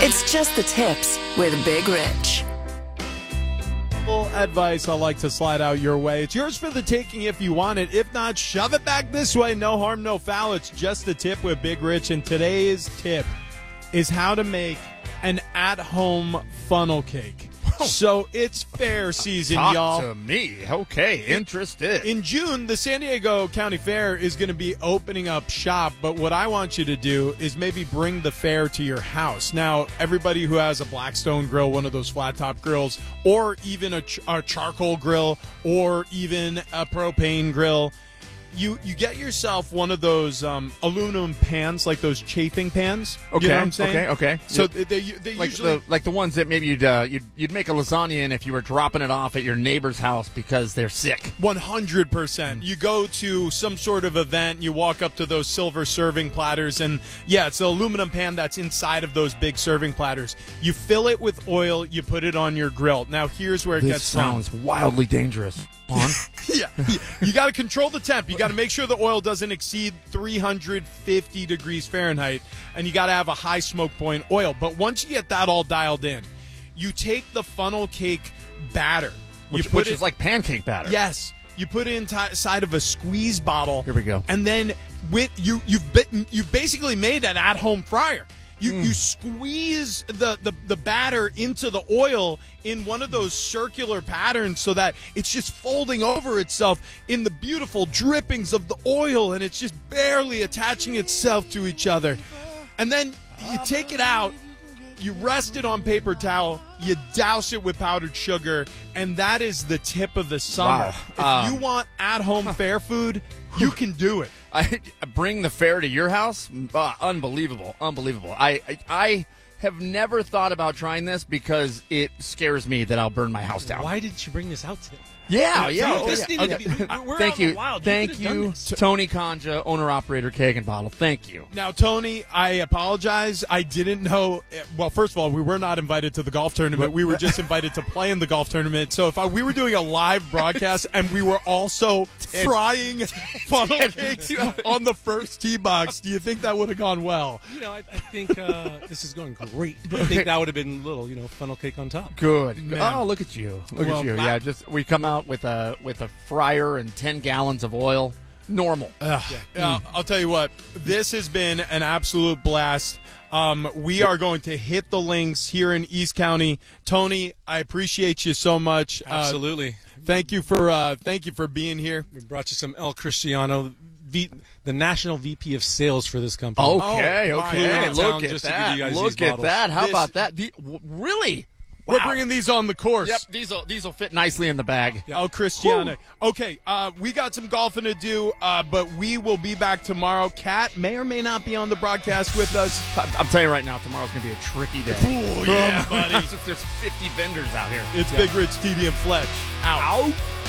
It's just the tips with Big Rich. Advice I like to slide out your way. It's yours for the taking if you want it. If not, shove it back this way. No harm, no foul. It's just the tip with Big Rich. And today's tip is how to make an at-home funnel cake. So it's fair season, y'all. Talk to me. Okay, interested. In June, the San Diego County Fair is going to be opening up shop, but what I want you to do is maybe bring the fair to your house. Now, everybody who has a Blackstone grill, one of those flat-top grills, or even a charcoal grill, or even a propane grill, you get yourself one of those aluminum pans, like those chafing pans. Okay, you know what I'm saying? okay. So they Like usually the ones that maybe you'd make a lasagna in if you were dropping it off at your neighbor's house because they're sick. 100%. You go to some sort of event, you walk up to those silver serving platters, and yeah, it's an aluminum pan that's inside of those big serving platters. You fill it with oil, you put it on your grill. Now, here's where it This gets fun. sounds wildly dangerous. On. Yeah, you got to control the temp. You got to make sure the oil doesn't exceed 350 degrees Fahrenheit, and you got to have a high smoke point oil. But once you get that all dialed in, you take the funnel cake batter, Which is like pancake batter. Yes. You put it inside of a squeeze bottle. Here we go. And then you've basically made an at-home fryer. You squeeze the batter into the oil in one of those circular patterns so that it's just folding over itself in the beautiful drippings of the oil, and it's just barely attaching itself to each other. And then you take it out, you rest it on paper towel, you douse it with powdered sugar, and that is the tip of the summer. Wow. If you want at-home fair food, you can do it. I bring the fair to your house? Unbelievable. I have never thought about trying this because it scares me that I'll burn my house down. Why didn't you bring this out today? Yeah. This needed to be- we're Thank out in you. the wild. Thank could've done you, this. Tony Conja, owner-operator Keg and Bottle. Thank you. Now, Tony, I apologize. I didn't know. Well, first of all, we were not invited to the golf tournament. We were just invited to play in the golf tournament. So if we were doing a live broadcast and we were also frying funnel cakes on the first tee box, do you think that would have gone well? I think this is going great. I think that would have been a little, funnel cake on top. Good. Man. Oh, look at you. Look Well, at you. Yeah, just we come out with a fryer and 10 gallons of oil. Normal. I'll tell you what. This has been an absolute blast. We are going to hit the links here in East County. Tony, I appreciate you so much. Absolutely. Thank you for being here. We brought you some El Cristiano, the national VP of sales for this company. Okay. Oh, Okay. wow. Look at Just to give that. you guys Look these at bottles. that. How This- about that? Really? We're Wow. bringing these on the course. Yep. These will fit nicely in the bag. El Cristiano. Okay, we got some golfing to do, but we will be back tomorrow. Kat may or may not be on the broadcast with us. I'm telling you right now, tomorrow's going to be a tricky day. Oh, yeah, buddy. There's 50 vendors out here. It's Big Rich, TD, and Fletch. Out.